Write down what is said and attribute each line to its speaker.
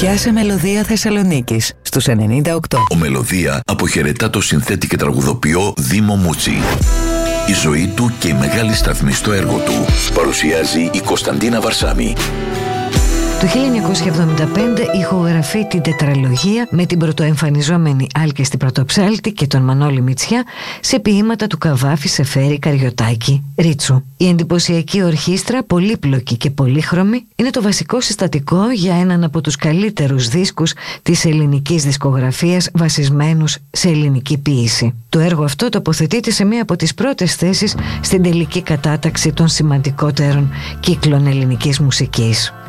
Speaker 1: Πιάσε Μελωδία Θεσσαλονίκης στους 98.
Speaker 2: Ο Μελωδία αποχαιρετά το συνθέτη και τραγουδοποιό Δήμο Μούτσι. Η ζωή του και η μεγάλη σταθμή στο έργο του παρουσιάζει η Κωνσταντίνα Βαρσάμι.
Speaker 3: Το 1975 ηχογραφεί την τετραλογία με την πρωτοεμφανιζόμενη Άλκεστη Πρωτοψάλτη και τον Μανώλη Μητσιά σε ποίηματα του Καβάφη, Σεφέρη, Καριωτάκη, Ρίτσου. Η εντυπωσιακή ορχήστρα, πολύπλοκη και πολύχρωμη, είναι το βασικό συστατικό για έναν από τους καλύτερους δίσκους της ελληνικής δισκογραφίας βασισμένους σε ελληνική ποίηση. Το έργο αυτό τοποθετείται σε μία από τις πρώτες θέσεις στην τελική κατάταξη των σημαντικότερων κύκλων ελληνικής μουσικής.